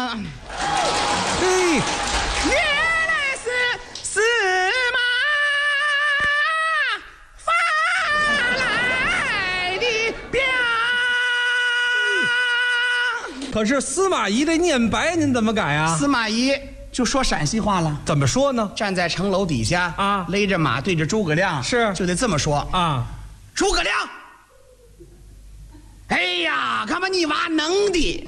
嘿， 原来是司马发来的表。 可是司马懿这念白您怎么改啊？ 司马懿就说陕西话了， 怎么说呢？ 站在城楼底下啊， 勒着马对着诸葛亮， 是就得这么说啊。 诸葛亮，哎呀，看把你娃能的，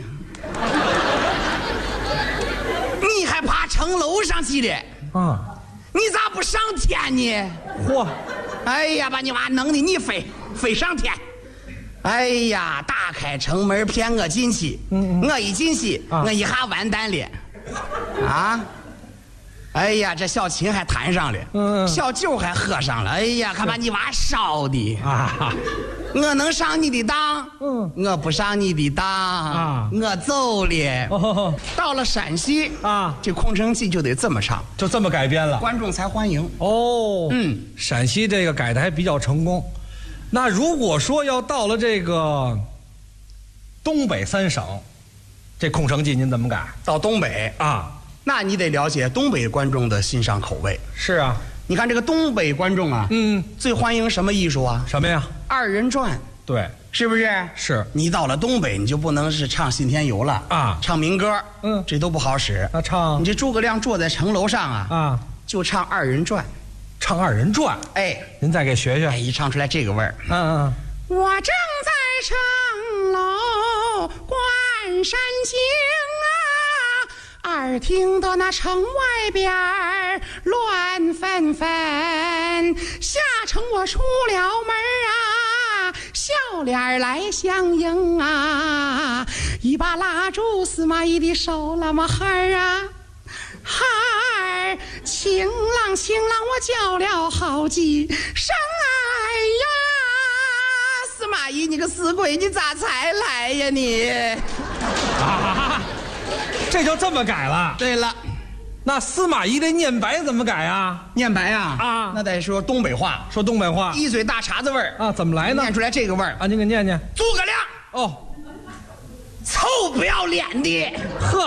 你还爬城楼上去的啊？ 你咋不上天呢？ 嚯！ 哎呀，把你娃能的，你飞上天！哎呀，打开城门骗我进去，我一进去，我一下完蛋了，啊！哎呀，这小琴还弹上了，小酒还喝上了，哎呀，可把你娃烧的啊！ 我能上你的当，我不上你的当啊！ 我走了。 哦， 到了陕西啊， 这空城计就得这么唱， 就这么改编了， 观众才欢迎。 哦，陕西这个改的还比较成功。那如果说要到了这个东北三省，这空城计您怎么改？ 到东北啊， 那你得了解东北观众的欣赏口味。 是啊， 你看这个东北观众啊，最欢迎什么艺术啊？ 什么呀？ 二人转， 对， 是不是？ 是。 你到了东北，你就不能是唱信天游了啊， 唱民歌，这都不好使。 那唱你这诸葛亮坐在城楼上啊，就唱二人转。 唱二人转， 哎， 您再给学学。 哎，一唱出来这个味儿。我正在城楼观山景啊，耳听到那城外边乱纷纷，下城我出了门啊，笑脸来相迎啊，一把拉住司马懿的手，那么孩儿啊。孩儿，情郎情郎，我叫了好几声，哎呀，司马懿你个死鬼，你咋才来呀你？ 啊，这就这么改了？ 对了， 那司马懿的念白怎么改啊？ 念白啊？ 啊， 那得说东北话， 说东北话， 一嘴大碴子味儿啊，怎么来呢？ 念出来这个味儿啊，您给念念。 诸葛亮， 哦， 臭不要脸的， 呵。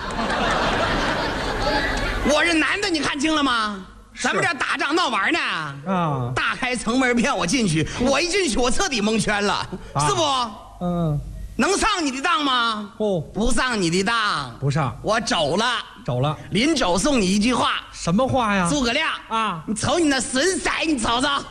我是男的，你看清了吗？咱们这打仗闹玩呢啊！ 大开城门骗我进去，我一进去我彻底蒙圈了，是不？能上你的当吗？ 哦， 不上你的当， 不上， 我走了， 走了。 临走送你一句话， 什么话呀？ 诸葛亮啊， 你瞅你那损色，你瞅瞅。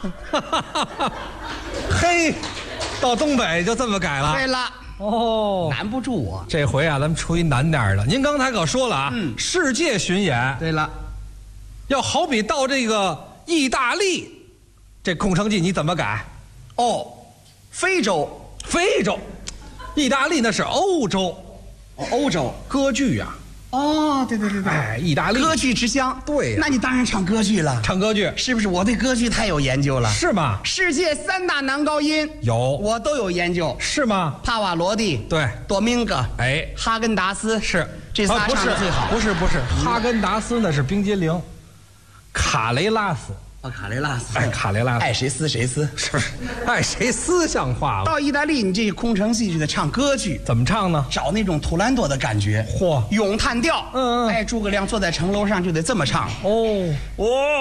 嘿，到东北就这么改了。 对了。 哦， 难不住我。 这回啊，咱们出一难点的。您刚才可说了啊，世界巡演。 对了， 要好比到这个意大利，这空城计你怎么改？ 哦，非洲， 意大利那是欧洲， 欧洲歌剧呀。 哦，对， 哎，意大利歌剧之乡， 对， 那你当然唱歌剧了。 唱歌剧是不是？我对歌剧太有研究了。 是吗？ 世界3大男高音有， 我都有研究。 是吗？ 帕瓦罗蒂， 对， 多明戈， 哎， 哈根达斯， 是这仨唱的最好。 不是，哈根达斯那是冰激凌，卡雷拉斯。 卡雷拉斯， 哎，卡雷拉斯， 爱谁撕谁撕， 是，爱谁撕像话了。 到意大利，你这空城计就得唱歌剧， 怎么唱呢？ 找那种图兰朵的感觉， 嚯， 咏叹调。哎，诸葛亮坐在城楼上就得这么唱。 哦。